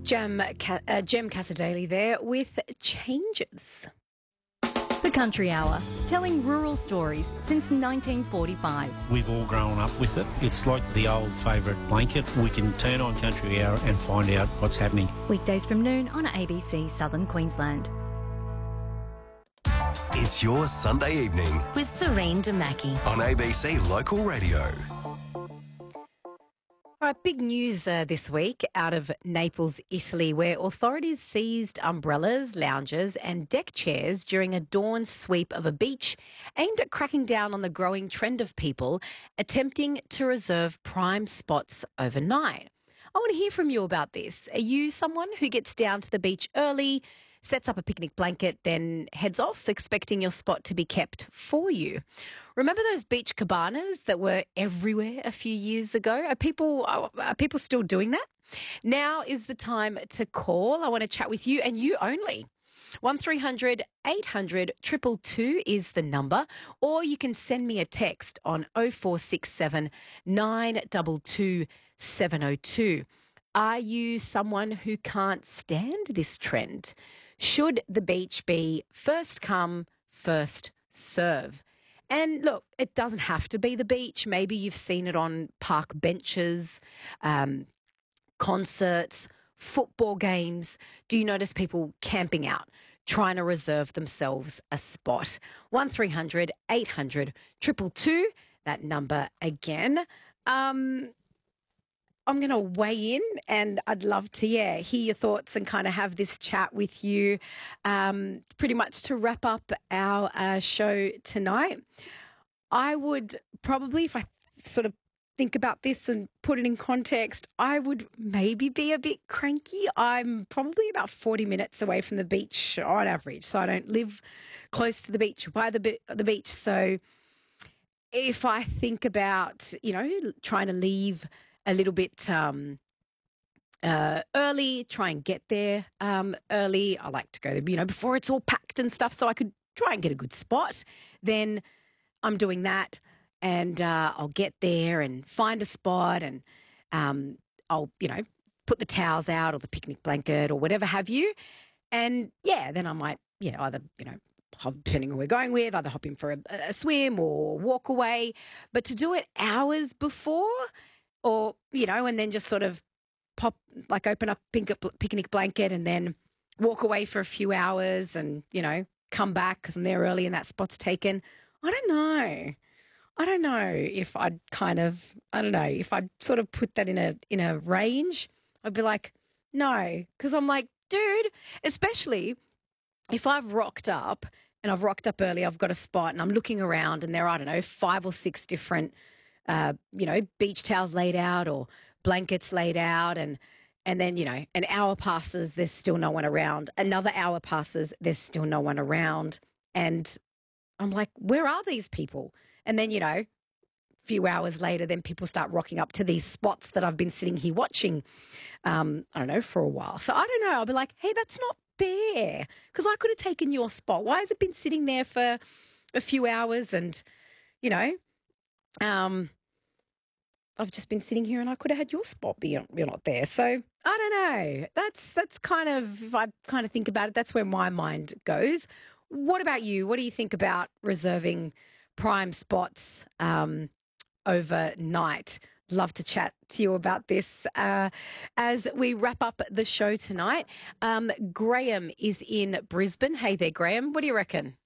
Jem Casadeli there with Changes. The Country Hour, telling rural stories since 1945. We've all grown up with it. It's like the old favourite blanket. We can turn on Country Hour and find out what's happening. Weekdays from noon on ABC Southern Queensland. It's your Sunday evening with Serene Damaki on ABC Local Radio. All right, big news this week out of Naples, Italy, where authorities seized umbrellas, lounges and deck chairs during a dawn sweep of a beach aimed at cracking down on the growing trend of people attempting to reserve prime spots overnight. I want to hear from you about this. Are you someone who gets down to the beach early, sets up a picnic blanket, then heads off expecting your spot to be kept for you? Remember those beach cabanas that were everywhere a few years ago? Are people still doing that? Now is the time to call. I want to chat with you and you only. 1300 800 222 is the number, or you can send me a text on 0467 922 702. Are you someone who can't stand this trend? Should the beach be first come, first serve? And look, it doesn't have to be the beach. Maybe you've seen it on park benches, concerts, football games. Do you notice people camping out, trying to reserve themselves a spot? 1300 800 222, that number again. I'm going to weigh in and I'd love to, hear your thoughts and kind of have this chat with you pretty much to wrap up our show tonight. I would probably, if I sort of think about this and put it in context, I would maybe be a bit cranky. I'm probably about 40 minutes away from the beach on average, so I don't live close to the beach, by the beach. So if I think about, trying to leave a little bit early, try and get there early. I like to go there, before it's all packed and stuff, so I could try and get a good spot. Then I'm doing that, and I'll get there and find a spot, and I'll, put the towels out or the picnic blanket or whatever have you. And, then I might, either, depending on who we're going with, either hop in for a swim or walk away. But to do it hours before, or, and then just sort of open up picnic blanket and then walk away for a few hours and, come back because I'm there early and that spot's taken. I don't know if I'd if I'd sort of put that in a range. I'd be like, no, because I'm like, dude, especially if I've rocked up and I've rocked up early, I've got a spot and I'm looking around and there are, 5 or 6 different beach towels laid out or blankets laid out, and then, an hour passes, there's still no one around. Another hour passes, there's still no one around. And I'm like, where are these people? And then, a few hours later, then people start rocking up to these spots that I've been sitting here watching, for a while. So I don't know. I'll be like, hey, that's not fair, because I could have taken your spot. Why has it been sitting there for a few hours? And, I've just been sitting here and I could have had your spot, but you're not there. So I don't know. That's kind of, if I kind of think about it, that's where my mind goes. What about you? What do you think about reserving prime spots overnight? Love to chat to you about this as we wrap up the show tonight. Graham is in Brisbane. Hey there, Graham. What do you reckon?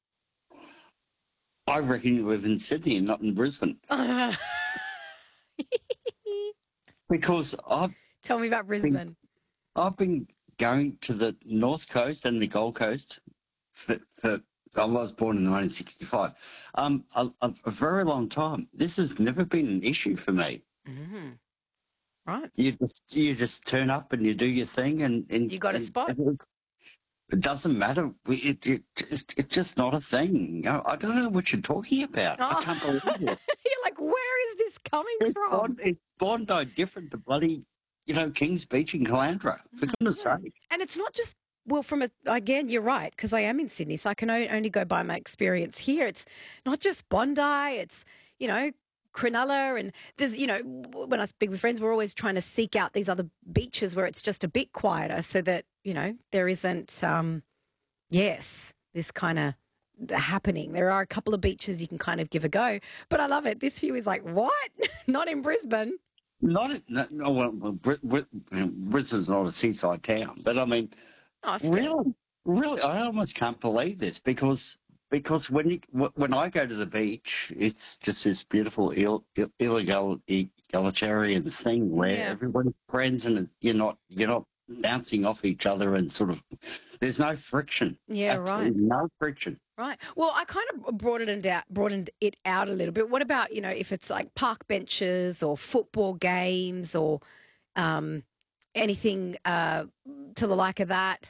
I reckon you live in Sydney and not in Brisbane. Because Tell me about Brisbane. I've been going to the North Coast and the Gold Coast for I was born in 1965, a very long time. This has never been an issue for me. Mm-hmm. Right. You just turn up and you do your thing, and you got a spot. It doesn't matter. It's just not a thing. I don't know what you're talking about. Oh. I can't believe it. You're like, where is this coming from? It's Bondi different to bloody, Kings Beach in Caloundra, for goodness sake. And it's not just, again, you're right, because I am in Sydney, so I can only go by my experience here. It's not just Bondi. It's, Cronulla, and there's, when I speak with friends, we're always trying to seek out these other beaches where it's just a bit quieter so that, there isn't, this kind of happening. There are a couple of beaches you can kind of give a go, but I love it. This view is like, what? Not in Brisbane. Brisbane's not a seaside town, but I mean, really, I almost can't believe this because when I go to the beach, it's just this beautiful egalitarian thing where everybody's friends and you're not bouncing off each other and sort of there's no friction. Yeah, absolutely right. No friction. Right. Well, I kind of broadened it out a little bit. What about, if it's like park benches or football games or anything to the like of that?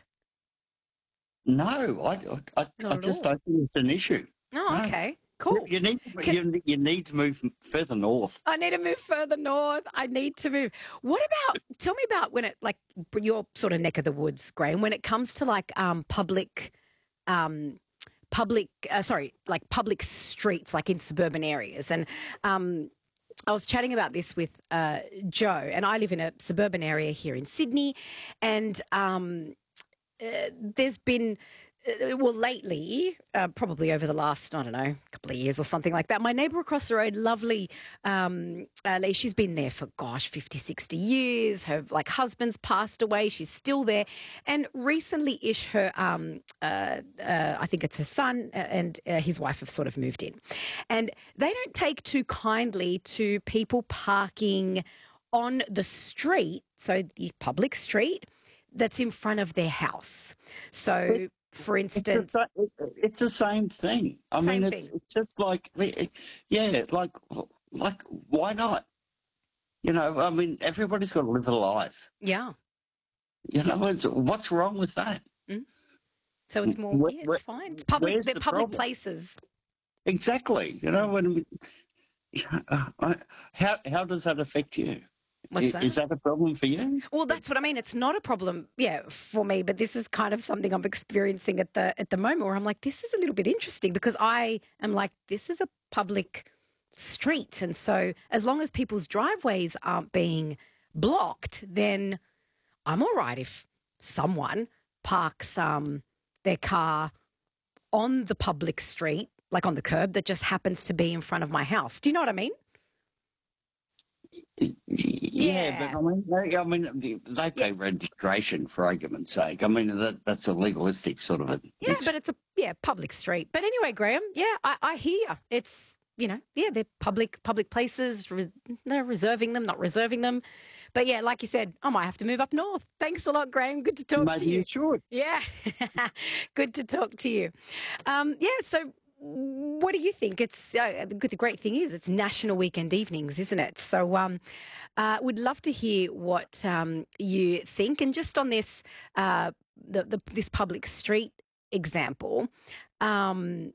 No, I just don't think it's an issue. Oh, okay. Cool. You need to move further north. I need to move further north. Tell me about when it, like, your sort of neck of the woods, Graham, when it comes to like public streets, like in suburban areas. And I was chatting about this with Joe, and I live in a suburban area here in Sydney, and there's been, lately, probably over the last, I don't know, couple of years or something like that, my neighbour across the road, lovely Lee, she's been there for, 50, 60 years. Her, husband's passed away. She's still there. And recently-ish, her, I think it's her son and his wife have sort of moved in. And they don't take too kindly to people parking on the street, so the public street, that's in front of their house. So, for instance, it's the same thing. I mean, it's just like, why not? I mean, everybody's got to live a life. Yeah. What's wrong with that? Mm. So it's more, it's fine. It's public. They're public places. Exactly. How does that affect you? What's that? Is that a problem for you? Well, that's what I mean. It's not a problem, for me, but this is kind of something I'm experiencing at the moment where I'm like, this is a little bit interesting because I am like, this is a public street. And so as long as people's driveways aren't being blocked, then I'm all right if someone parks their car on the public street, like on the curb, that just happens to be in front of my house. Do you know what I mean? Yeah, but they pay registration for argument's sake. I mean, that's a legalistic sort of a... Yeah, but it's a public street. But anyway, Graham, I hear it's, they're public places. They're reserving them, not reserving them. But yeah, like you said, I might have to move up north. Thanks a lot, Graham. Good to talk to you. Maybe you should. Yeah, good to talk to you. So what do you think? It's the great thing is it's National Weekend Evenings, isn't it? So would love to hear what you think. And just on this this public street example, so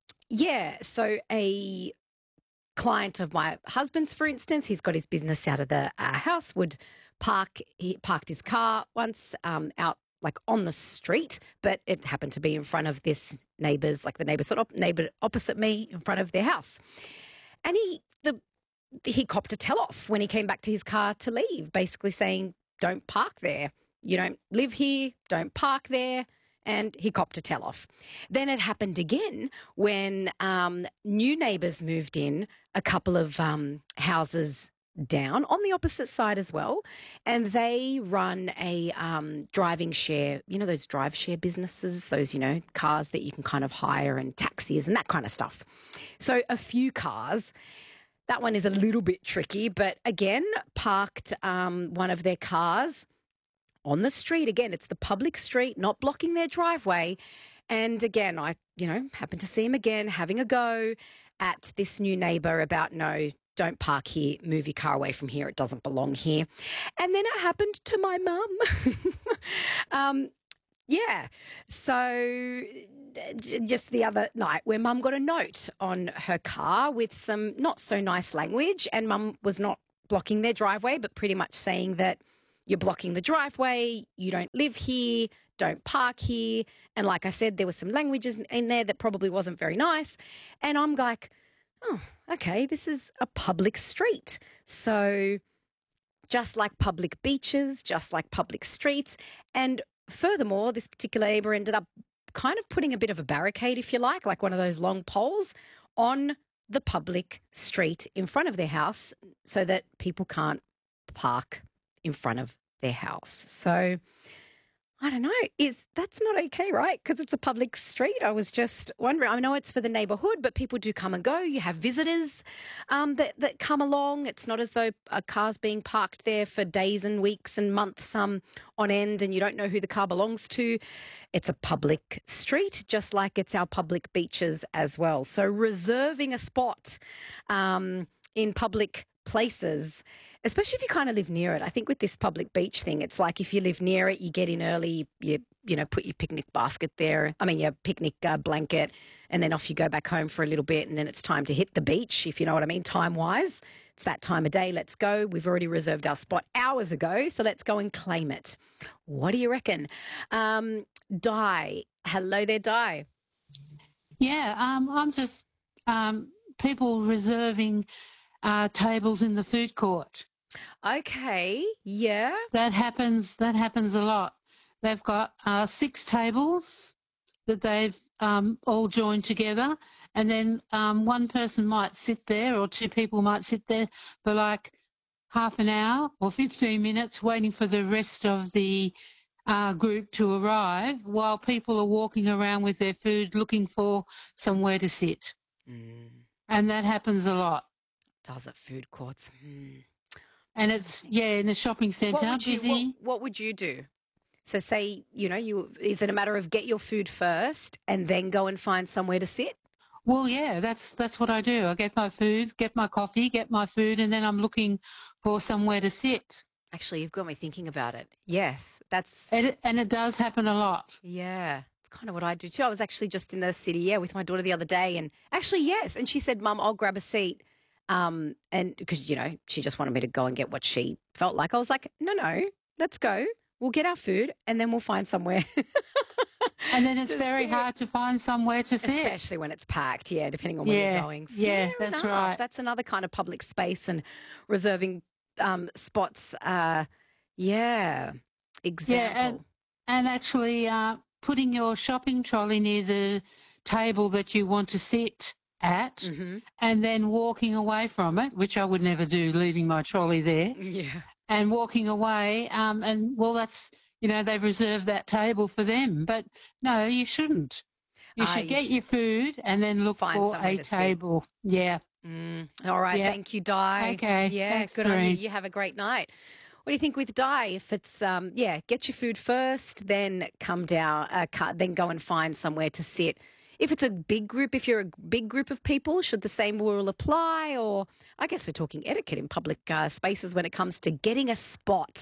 a client of my husband's, for instance, he's got his business out of the house, he parked his car once out on the street, but it happened to be in front of this neighbour's, the neighbour opposite me, in front of their house. And he copped a tell-off when he came back to his car to leave, basically saying, don't park there. You don't live here, don't park there. And he copped a tell-off. Then it happened again when new neighbours moved in a couple of houses down on the opposite side as well, and they run a driving share, those drive share businesses, those, cars that you can kind of hire and taxis and that kind of stuff. So a few cars, that one is a little bit tricky, but again, parked one of their cars on the street. Again, it's the public street, not blocking their driveway. And again, I, happened to see him again having a go at this new neighbour about, no, don't park here, move your car away from here, it doesn't belong here. And then it happened to my mum. So just the other night where mum got a note on her car with some not so nice language, and mum was not blocking their driveway, but pretty much saying that you're blocking the driveway, you don't live here, don't park here. And like I said, there was some languages in there that probably wasn't very nice. And I'm like, oh, okay, this is a public street. So just like public beaches, just like public streets. And furthermore, this particular neighbour ended up kind of putting a bit of a barricade, if you like one of those long poles on the public street in front of their house so that people can't park in front of their house. So I don't know, that's not okay, right? Because it's a public street. I was just wondering, I know it's for the neighbourhood, but people do come and go. You have visitors that come along. It's not as though a car's being parked there for days and weeks and months on end and you don't know who the car belongs to. It's a public street, just like it's our public beaches as well. So reserving a spot in public places, especially if you kind of live near it. I think with this public beach thing, it's like if you live near it, you get in early, you put your picnic basket there, your picnic blanket, and then off you go back home for a little bit, and then it's time to hit the beach, if you know what I mean, time-wise. It's that time of day. Let's go. We've already reserved our spot hours ago, so let's go and claim it. What do you reckon? Di. Hello there, Di. Yeah, I'm just people reserving tables in the food court. Okay, yeah. That happens a lot. They've got 6 tables that they've all joined together, and then one person might sit there or 2 people might sit there for like half an hour or 15 minutes waiting for the rest of the group to arrive while people are walking around with their food looking for somewhere to sit. And that happens a lot. Does it food courts? And it's, in the shopping centre, busy. What would you do? So say, is it a matter of get your food first and then go and find somewhere to sit? Well, yeah, that's what I do. I get my food, get my coffee, get my food, and then I'm looking for somewhere to sit. Actually, you've got me thinking about it. Yes, that's... And it does happen a lot. Yeah, it's kind of what I do too. I was actually just in the city, with my daughter the other day, and actually, yes, and she said, Mum, I'll grab a seat. And because, she just wanted me to go and get what she felt like. I was like, no, let's go. We'll get our food and then we'll find somewhere. And then it's very hard to find somewhere to sit. Especially when it's packed, depending on where you're going. Yeah, that's right. That's another kind of public space and reserving spots. Example. Yeah, and actually putting your shopping trolley near the table that you want to sit at and then walking away from it, which I would never do, leaving my trolley there. Yeah. And walking away, and well, that's, they've reserved that table for them. But no, you shouldn't. You should get your food and then look for a table. Sit. Yeah. All right. Yeah. Thank you, Di. Okay. Yeah. Thanks, good on you. You have a great night. What do you think with Di? If it's, get your food first, then come down, then go and find somewhere to sit. If it's a big group, if you're a big group of people, should the same rule apply? Or I guess we're talking etiquette in public spaces when it comes to getting a spot.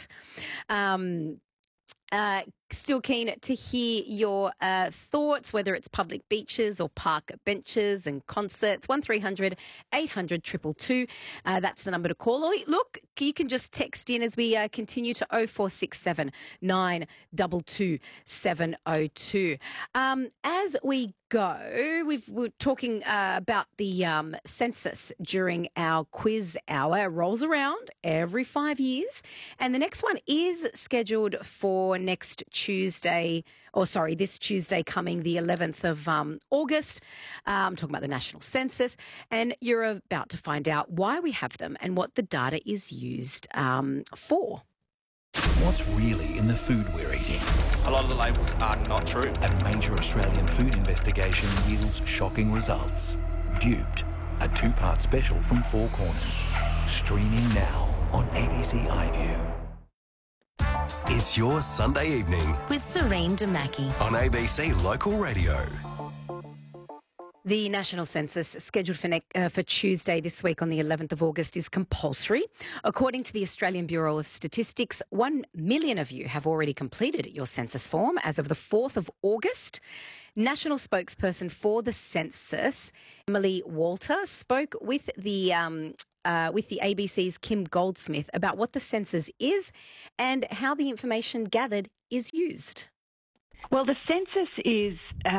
Still keen to hear your thoughts, whether it's public beaches or park benches and concerts. 1300 800 222. That's the number to call. Or look, you can just text in as we continue to 0467 922 702. As we go, we're talking about the census during our quiz hour. It rolls around every 5 years, and the next one is scheduled for this Tuesday coming, the 11th of August. I'm talking about the National Census, and you're about to find out why we have them and what the data is used for. What's really in the food we're eating? A lot of the labels are not true. A major Australian food investigation yields shocking results. Duped, a 2-part special from Four Corners. Streaming now on ABC iView. It's your Sunday evening With Serene Damaki. on ABC Local Radio. The National Census, scheduled for Tuesday this week on the 11th of August, is compulsory. According to the Australian Bureau of Statistics, 1 million of you have already completed your census form as of the 4th of August. National spokesperson for the census, Emily Walter, spoke with the ABC's Kim Goldsmith about what the census is and how the information gathered is used. Well, the census is our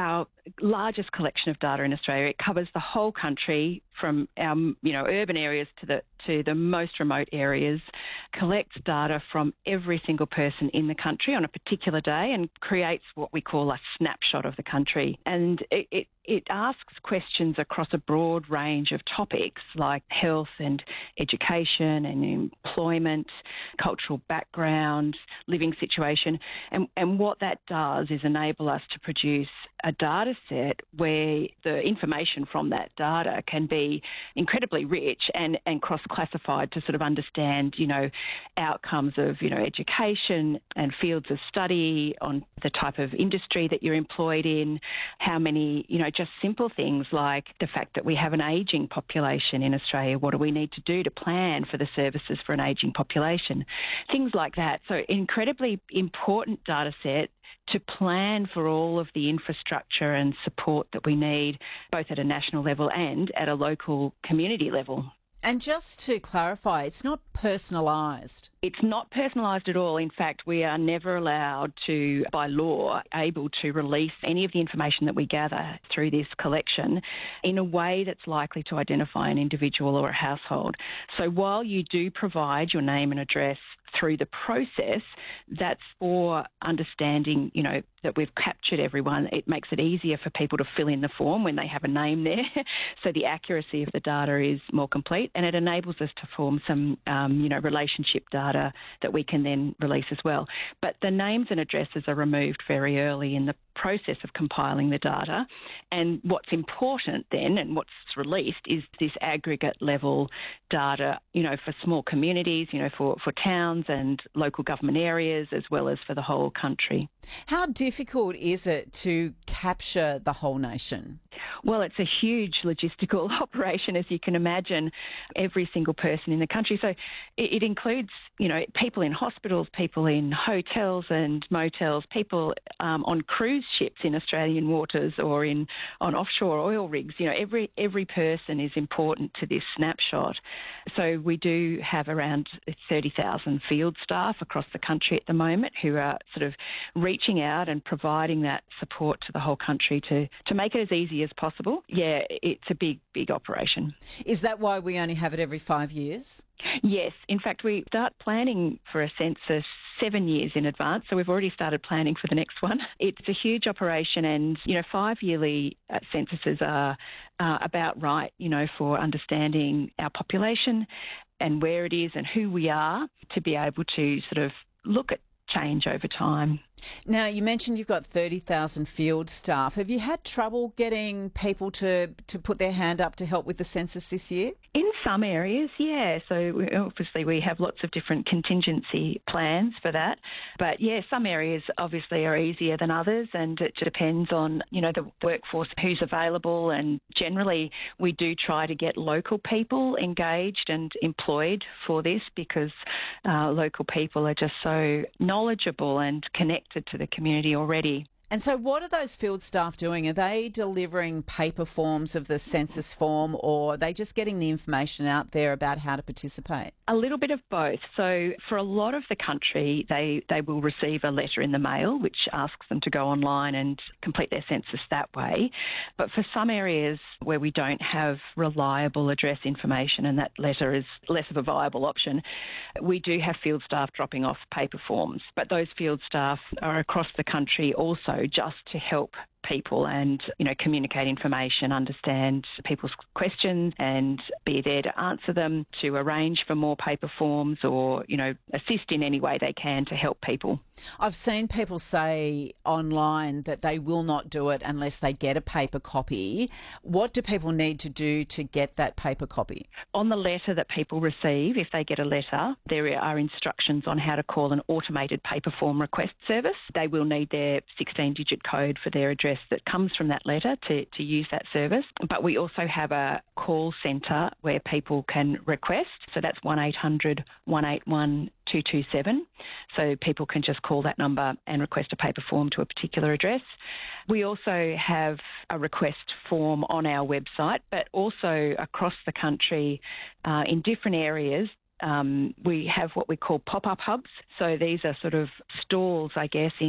largest collection of data in Australia. It covers the whole country from our, urban areas to the most remote areas, collects data from every single person in the country on a particular day and creates what we call a snapshot of the country. And it asks questions across a broad range of topics like health and education and employment, cultural background, living situation. And what that does is enable us to produce a data set where the information from that data can be incredibly rich and cross-classified to sort of understand, outcomes of, education and fields of study, on the type of industry that you're employed in, how many, just simple things like the fact that we have an ageing population in Australia. What do we need to do to plan for the services for an ageing population? Things like that. So incredibly important data set to plan for all of the infrastructure and support that we need, both at a national level and at a local community level. And just to clarify, it's not personalised. It's not personalised at all. In fact, we are never allowed to, by law, able to release any of the information that we gather through this collection in a way that's likely to identify an individual or a household. So while you do provide your name and address through the process, that's for understanding, that we've captured everyone. It makes it easier for people to fill in the form when they have a name there. So the accuracy of the data is more complete, and it enables us to form some, relationship data that we can then release as well. But the names and addresses are removed very early in the process of compiling the data. And what's important then, and what's released, is this aggregate level data, for small communities, for towns and local government areas, as well as for the whole country. How difficult is it to capture the whole nation? Well, it's a huge logistical operation, as you can imagine, every single person in the country. So it includes, people in hospitals, people in hotels and motels, people on cruise ships in Australian waters or on offshore oil rigs. Every person is important to this snapshot. So we do have around 30,000 field staff across the country at the moment who are sort of reaching out and providing that support to the whole country to make it as easy as possible. Yeah, it's a big, big operation. Is that why we only have it every 5 years? Yes. In fact, we start planning for a census 7 years in advance, so we've already started planning for the next one. It's a huge operation, and 5-yearly censuses are about right, for understanding our population and where it is and who we are, to be able to sort of look at change over time. Now, you mentioned you've got 30,000 field staff. Have you had trouble getting people to put their hand up to help with the census this year? In some areas, yeah. So obviously we have lots of different contingency plans for that. But yeah, some areas obviously are easier than others, and it depends on, the workforce, who's available. And generally we do try to get local people engaged and employed for this, because local people are just so knowledgeable and connected to the community already. And so what are those field staff doing? Are they delivering paper forms of the census form, or are they just getting the information out there about how to participate? A little bit of both. So for a lot of the country, they will receive a letter in the mail which asks them to go online and complete their census that way. But for some areas where we don't have reliable address information and that letter is less of a viable option, we do have field staff dropping off paper forms. But those field staff are across the country also, just to help people and, communicate information, understand people's questions and be there to answer them, to arrange for more paper forms or, assist in any way they can to help people. I've seen people say online that they will not do it unless they get a paper copy. What do people need to do to get that paper copy? On the letter that people receive, if they get a letter, there are instructions on how to call an automated paper form request service. They will need their 16-digit code for their address that comes from that letter to use that service. But we also have a call centre where people can request. So that's 1800 181 227. So people can just call that number and request a paper form to a particular address. We also have a request form on our website, but also across the country in different areas. We have what we call pop-up hubs. So these are sort of stalls, I guess,